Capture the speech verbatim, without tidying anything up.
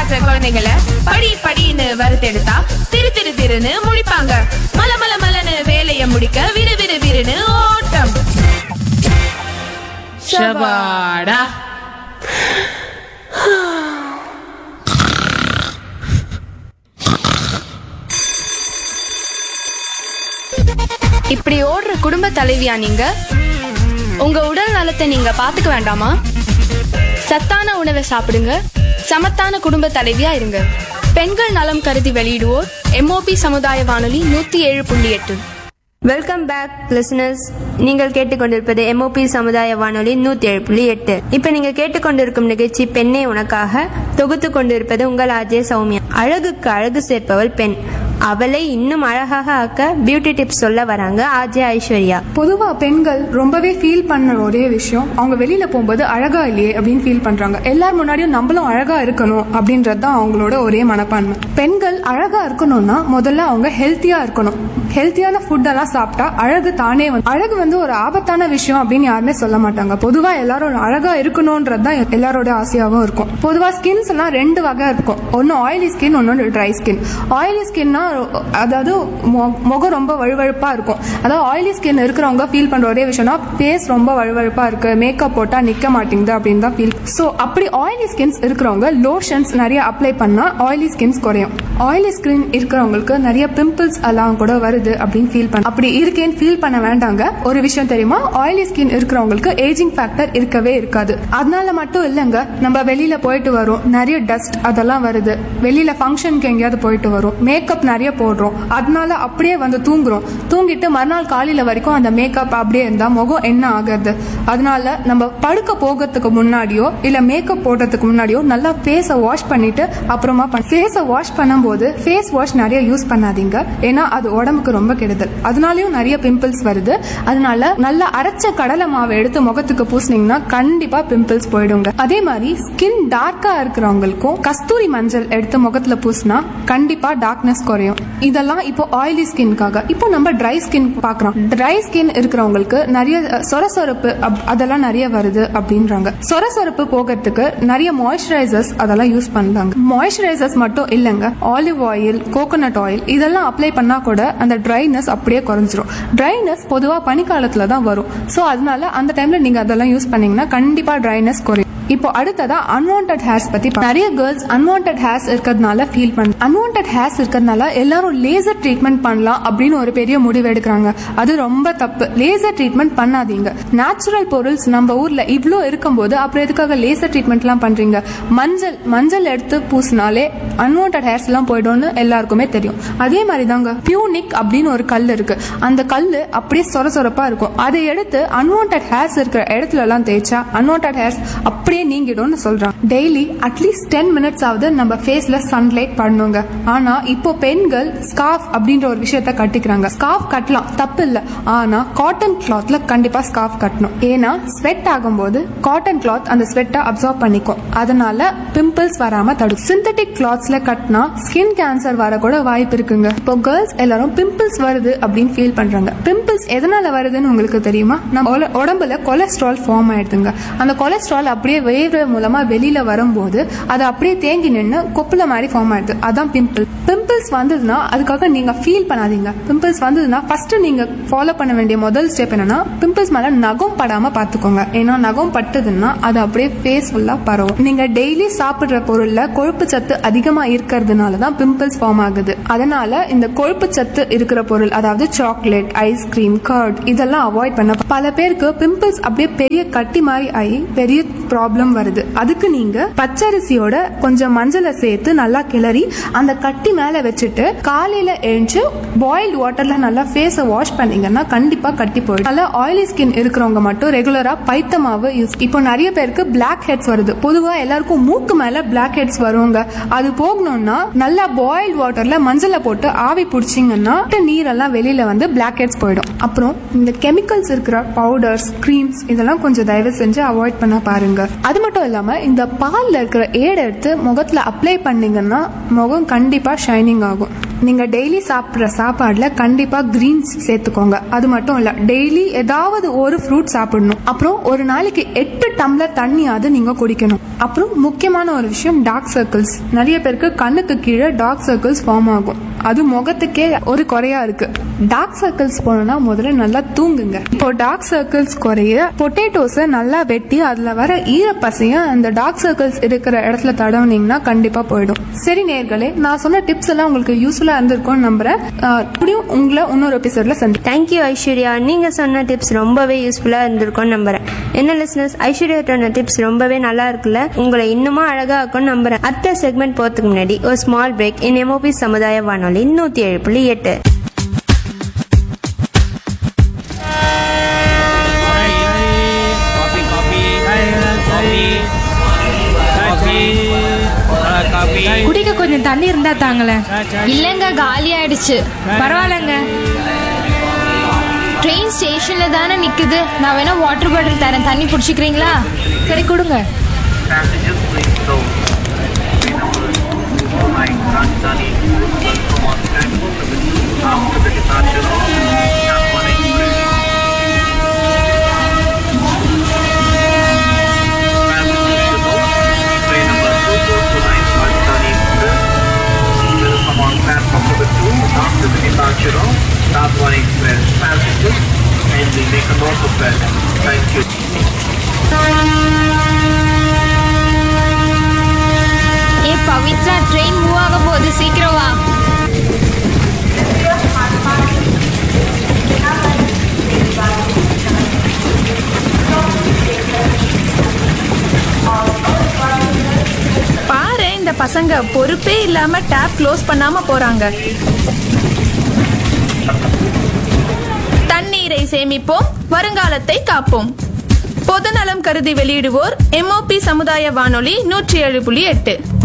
காட்டுற குழந்தைங்களை படி படின்னு வறுத்தெடுத்தா திரு திரு திருன்னு முடிப்பாங்க. மல மல மலன்னு வேலைய முடிக்க விறு விறு விறுன்னு ஓட்டம். ஷபாடா. இப்படி ஓடுற குடும்ப தலைவியா நீங்க? உங்க உடல் நலத்தை நீங்க பாத்துக்க வேண்டாமா? சத்தான உணவை சாப்பிடுங்க, சமத்தான குடும்ப தலைவியா இருங்க. பெண்கள் நலம் கருதி வெளியிடுவோர் எம்ஓபி சமுதாய வானொலி நூத்தி ஏழு புள்ளி எட்டு. Welcome back listeners. நீங்கள் கேட்டுக்கொண்டிருப்பது எம்ஓபி சமுதாய வானொலி நூத்தி ஏழு புள்ளி எட்டு. இப்ப நீங்க கேட்டுக்கொண்டிருக்கும் நிகழ்ச்சி பெண்ணே உனக்காக. தொகுத்து கொண்டிருப்பது உங்கள் ஆர்ஜே சௌமியா. அழகுக்கு அழகு சேர்ப்பவள் பெண். அவளை இன்னும் அழகாக ஆக்க பியூட்டி டிப்ஸ் சொல்ல வராங்க ஆர்ஜே ஐஸ்வர்யா. பொதுவா பெண்கள் ரொம்பவே ஃபீல் பண்ண ஒரே விஷயம், அவங்க வெளியில போகும்போது அழகா இல்லையே அப்படின்னு ஃபீல் பண்றாங்க. எல்லார் முன்னாடியும் நம்மளும் அழகா இருக்கணும் அப்படின்றதுதான் அவங்களோட ஒரே மனப்பான்மை. பெண்கள் அழகா இருக்கணும்னா முதல்ல அவங்க ஹெல்த்தியா இருக்கணும். ஹெல்த்தியான ஃபுட் எல்லாம் சாப்பிட்டா அழகு தானே வந்து. அழகு வந்து ஒரு ஆபத்தான விஷயம் அப்படின்னு யாருமே சொல்ல மாட்டாங்க. பொதுவா எல்லாரும் அழகா இருக்கணும்ன்றதுதான் எல்லாரோட ஆசையாவும் இருக்கும். பொதுவா ஸ்கின்ஸ் எல்லாம் ரெண்டு வகை இருக்கும். ஒன்னு ஆயிலி ஸ்கின், ஒன்னு ட்ரை ஸ்கின். ஆயிலி ஸ்கின்னா அதாவது முகம் ரொம்ப வழுவழுப்பா இருக்கும். அதாவது ஆயிலி ஸ்கின் இருக்கிறவங்க ஃபீல் பண்ற ஒரே விஷயம்னா ஃபேஸ் ரொம்ப வழுவழுப்பா இருக்கு, மேக்கப் போட்டா நிக்க மாட்டேங்குது அப்படின்னு தான் ஃபீல். ஸோ அப்படி ஆயிலி ஸ்கின்ஸ் இருக்கிறவங்க லோஷன்ஸ் நிறைய அப்ளை பண்ணா ஆயிலி ஸ்கின்ஸ் குறையும். ஆயிலி ஸ்கின் இருக்கிறவங்களுக்கு நிறைய பிம்பிள்ஸ் எல்லாம் கூட வருது அப்படின்னு ஃபீல் பண்ண அப்படி இருக்கேன்னு ஃபீல் பண்ண வேண்டாங்க. ஒரு விஷயம் தெரியுமா, ஆயிலி ஸ்கின் இருக்கிறவங்களுக்கு ஏஜிங் ஃபேக்டர் இருக்கவே இருக்காது. அதனால மட்டும் இல்லைங்க, நம்ம வெளியில போயிட்டு வரோம், நிறைய டஸ்ட் அதெல்லாம் வருது, வெளியில ஃபங்க்ஷனுக்கு எங்கேயாவது போயிட்டு வரோம், மேக்கப் நிறைய போடுறோம், அதனால அப்படியே வந்து தூங்குறோம். தூங்கிட்டு மறுநாள் காலையில வரைக்கும் அந்த மேக்கப் அப்படியே இருந்தா முகம் என்ன ஆகுது? அதனால நம்ம படுக்க போகிறதுக்கு முன்னாடியோ இல்ல மேக்கப் போடுறதுக்கு முன்னாடியோ நல்லா ஃபேஸை வாஷ் பண்ணிட்டு அப்புறமா ஃபேஸை வாஷ் பண்ணும்போது ஃபேஸ் வாஷ் நிறைய யூஸ் பண்ணாதீங்க. ஏன்னா அது உடம்புக்கு ரொம்ப கெடுதல். அதனாலயும் நிறைய பிம்பிள்ஸ் வருது. அதனால நல்லா அரைச்ச கடலை மாவை எடுத்து முகத்துக்கு பூசினீங்கன்னா கண்டிப்பா பிம்பிள்ஸ் போயிடுங்க. அதே மாதிரி ஸ்கின் டார்க்கா இருக்கிறவங்களுக்கும் கஸ்தூரி மஞ்சள் எடுத்து முகத்துல பூசினா கண்டிப்பா டார்க்னஸ் குறையும். இதெல்லாம் இப்போ ஆயிலி ஸ்கின்காக. இப்போ நம்ம ட்ரை ஸ்கின் பாக்குறோம். ட்ரை ஸ்கின் இருக்கிறவங்களுக்கு நிறைய சொரசொரப்பு அதெல்லாம் நிறைய வருது அப்படின்றாங்க. சொரசொரப்பு போகிறதுக்கு நிறைய மாய்ஸ்சரைசர்ஸ் அதெல்லாம் யூஸ் பண்ணலாங்க. மாய்ஸ்சரைசர்ஸ் மட்டும் இல்லைங்க, ஆலிவ் ஆயில், கோகோனட் ஆயில் இதெல்லாம் அப்ளை பண்ணா கூட அந்த ட்ரைனஸ் அப்படியே குறைஞ்சிரும். ட்ரைனஸ் பொதுவா பனிக்காலத்துல தான் வரும். ஸோ அதனால அந்த டைம்ல நீங்க அதெல்லாம் யூஸ் பண்ணீங்கன்னா கண்டிப்பா ட்ரைனஸ் குறையும். இப்போ அடுத்ததா அன்வான்டட் ஹேர்ஸ் பத்தி. நிறைய கேர்ள்ஸ் அன்வான்டட் ஹேர்ஸ் இருக்கிறதுனால ஃபீல் பண்ண அன்வான்டட் ஹேர்ஸ் இருக்கிறதுனால எல்லாரும் லேசர் ட்ரீட்மெண்ட் பண்ணலாம் அப்படின்னு ஒரு பெரிய முடிவு எடுக்கிறாங்க. அது ரொம்ப தப்பு. லேசர் ட்ரீட்மெண்ட் பண்ணாதீங்க. நேச்சுரல் பொருள்ஸ் நம்ம ஊர்ல இவ்வளோ இருக்கும்போது அப்புறம் எதுக்காக லேசர் ட்ரீட்மெண்ட் எல்லாம் பண்றீங்க? மஞ்சள் மஞ்சள் எடுத்து பூசினாலே அன்வான்டட் ஹேர்ஸ் எல்லாம் போயிடும்னு எல்லாருக்குமே தெரியும். அதே மாதிரி தாங்க பியூனிக் அப்படின்னு ஒரு கல் இருக்கு. அந்த கல் அப்படியே சொர சொரப்பா இருக்கும். அதை எடுத்து அன்வான்டட் ஹேர்ஸ் இருக்கிற இடத்துல எல்லாம் தேய்ச்சா அன்வான்டட் ஹேர்ஸ் அப்படியே நீங்கிடும்னு சொல்றாங்க. டெய்லி அட்லீஸ்ட் டென் மினிட்ஸ் ஆகுது நம்ம ஃபேஸ்ல சன்லைட் பண்ணுங்க. ஆனா இப்போ பெண்கள் ஸ்கார்ஃப் அப்படின்ற ஒரு விஷயத்த கட்டிக்கிறாங்க. ஸ்கார்ஃப் கட்டலாம், தப்பு இல்ல. ஆனா காட்டன் கிளாத்ல கண்டிப்பா ஸ்கார்ஃப் கட்டணும். ஏன்னா ஸ்வெட் ஆகும்போது காட்டன் கிளாத் அந்த ஸ்வெட்டை அப்சார்ப் பண்ணிக்கும். அதனால பிம்பிள்ஸ் வராம தடுக்கும். சிந்தட்டிக் கிளாத்ஸ்ல கட்டினா ஸ்கின் கேன்சர் வர கூட வாய்ப்பு இருக்குங்க. இப்போ கேர்ள்ஸ் எல்லாரும் பிம்பிள்ஸ் வருது அப்படின்னு ஃபீல் பண்றாங்க. பிம்பிள்ஸ் எதனால வருதுன்னு உங்களுக்கு தெரியுமா? நம்ம உடம்புல கொலஸ்ட்ரால் ஃபார்ம் ஆயிடுதுங்க. அந்த கொலஸ்ட்ரால் அப்படியே வேர்வை மூலமா வெளியில வரும்போது அது அப்படியே தேங்கி நின்று கொப்புல மாதிரி ஃபார்ம் ஆயிடுது. அதான் பிம்பிள். பிம்பிள்ஸ் வந்ததுன்னா அதுக்காக நீங்க ஃபீல் பண்ணாதீங்க. பிம்பிள்ஸ் வந்ததுன்னா ஃபர்ஸ்ட் நீங்க ஃபாலோ பண்ண வேண்டிய முதல் ஸ்டெப் என்னன்னா பிம்பிள்ஸ் மேல நகம் படாம பாத்துக்கோங்க. ஏன்னா நகம் பட்டுதுன்னா அது அப்படியே ஃபேஸ் ஃபுல்லா பரவும். நீங்க டெய்லி சாப்பிடுற பொருள்ல கொழுப்பு சத்து அதிகமா இருக்கிறதுனாலதான் பிம்பிள்ஸ் ஃபார்ம் ஆகுது. அதனால இந்த கொழுப்பு சத்து இருக்கிற பொருள், அதாவது சாக்லேட், ஐஸ்கிரீம், கர்ட் இதெல்லாம் அவாய்ட் பண்ண. பல பேருக்கு பிம்பிள்ஸ் அப்படியே பெரிய கட்டி மாதிரி ஆகி பெரிய ப்ராப்ளம் வருது. அதுக்கு நீங்க பச்சரிசியோட கொஞ்சம் மஞ்சளை சேர்த்து நல்லா கிளறி அந்த கட்டி மேல வச்சுட்டு காலையில எழுந்து பாயில்டு வாட்டர்ல நல்லா ஃபேஸை வாஷ் பண்ணீங்கன்னா கண்டிப்பா கட்டி போயிடும். நல்லா ஆயிலி ஸ்கின் இருக்கிறவங்க மட்டும் ரெகுலரா பைத்தமாவை யூஸ். இப்போ நிறைய பேருக்கு பிளாக் ஹெட்ஸ் வருது. பொதுவா எல்லாருக்கும் மூக்கு மேல பிளாக் ஹெட்ஸ் வருவாங்க. அது போகணும்னா நல்லா பாயில்டு வாட்டர்ல மஞ்சளை போட்டு ஆவி பிடிச்சிங்கன்னா நீரெல்லாம் வெளியில வந்து பிளாக் ஹெட்ஸ் போயிடும். அப்புறம் இந்த கெமிக்கல்ஸ் இருக்கிற பவுடர்ஸ், கிரீம்ஸ் இதெல்லாம் கொஞ்சம் தயவு செஞ்சு அவாய்ட் பண்ண பாருங்க. அது மட்டும் இல்லாம இந்த பால்ல இருக்கிற ஏடை எடுத்து முகத்துல அப்ளை பண்ணீங்கன்னா முகம் கண்டிப்பா ஷைனிங் ஆகும். நீங்க டெய்லி சாப்பிட்ற சாப்பாடுல கண்டிப்பா கிரீன்ஸ் சேர்த்துக்கோங்க. அது மட்டும் இல்ல, டெய்லி ஏதாவது ஒரு ஃப்ரூட் சாப்பிடணும். அப்புறம் ஒரு நாளைக்கு எட்டு டம்ளர் தண்ணியாவது நீங்க குடிக்கணும். அப்புறம் முக்கியமான ஒரு விஷயம், டார்க் சர்க்கிள்ஸ். நிறைய பேருக்கு கண்ணுக்கு கீழே டார்க் சர்க்கிள்ஸ் ஃபார்ம் ஆகும். அது முகத்துக்கே ஒரு குறையா இருக்கு. டார்க் சர்க்கிள்ஸ் போனோம்னா முதல்ல நல்லா தூங்குங்க. இப்போ டார்க் சர்க்கிள்ஸ் குறைய பொட்டேட்டோஸை நல்லா வெட்டி அதுல வர ஈரப்பசைய அந்த டார்க் சர்க்கிள்ஸ் இருக்கிற இடத்துல தடவுனீங்கன்னா கண்டிப்பா போயிடும். சரி நேயர்களே, நான் சொன்ன டிப்ஸ் எல்லாம் உங்களுக்கு யூஸ்ஃபுல்லா இருந்திருக்கும்னு நம்புறேன். முடியும் உங்களை இன்னொரு எபிசோட்ல சந்தி. தேங்க்யூ ஐஸ்வர்யா. நீங்க சொன்ன டிப்ஸ் ரொம்பவே யூஸ்ஃபுல்லா இருந்திருக்கும்னு நம்புறேன். என்ன லிசனர்ஸ், ஐஸ்வர்யா சொன்ன டிப்ஸ் ரொம்பவே நல்லா இருக்குல்ல? உங்களை இன்னுமா அழகா இருக்கும்னு நம்புறேன். அடுத்த செக்மெண்ட் போறதுக்கு முன்னாடி ஒரு ஸ்மால் பிரேக். இன் எம்ஓபி சமுதாய வானொலி நூத்தி ஏழு புள்ளி எட்டு. குடிக்க கொஞ்சம் தண்ணி இருந்தா தாங்களேன். இல்லங்க, காலி ஆயிடுச்சு. பரவாயில்லங்க. ட்ரெயின் ஸ்டேஷன்ல தானே நிக்குது. நான் வேணா வாட்டர் பாட்டில் தரேன், தண்ணி குடிச்சுக்கிறீங்களா? சரி கொடுங்க. After the departure of Nagpur Express passengers, kindly make a note of that. Thank you. A Pavithra, train move ஆக போகுது, சீக்கிரம் வா. பாரு, இந்த பசங்க பொறுப்பே இல்லாம டேப் க்ளோஸ் பண்ணாம போறாங்க. தண்ணீரை சேமிப்போம், வருங்காலத்தை காப்போம். பொதுநலம் கருதி வெளியிடுவோர் எம்ஓபி சமுதாய வானொலி நூற்றி ஏழு புள்ளி எட்டு.